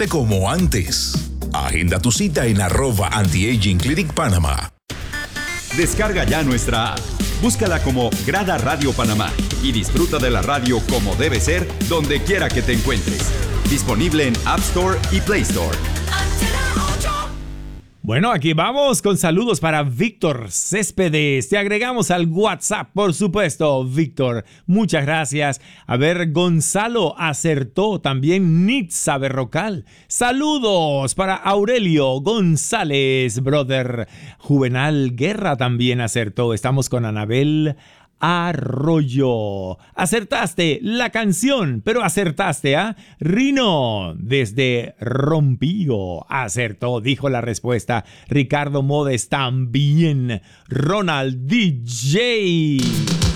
verte como antes. Agenda tu cita en @Anti-Aging Clinic Panama. Descarga ya nuestra app. Búscala como Grada Radio Panamá y disfruta de la radio como debe ser, donde quiera que te encuentres. Disponible en App Store y Play Store. Bueno, aquí vamos con saludos para Víctor Céspedes. Te agregamos al WhatsApp, por supuesto, Víctor. Muchas gracias. A ver, Gonzalo acertó. También Nitza Berrocal. Saludos para Aurelio González, brother. Juvenal Guerra también acertó. Estamos con Anabel Arroyo. Acertaste la canción, pero acertaste, ¿ah? Rino, desde Rompío, acertó, dijo la respuesta. Ricardo Modes también. Ronald DJ.